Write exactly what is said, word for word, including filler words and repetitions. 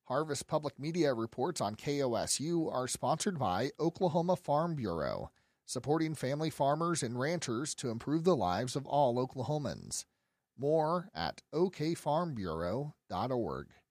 Harvest Public Media reports on K O S U are sponsored by Oklahoma Farm Bureau, supporting family farmers and ranchers to improve the lives of all Oklahomans. More at o k farm bureau dot org.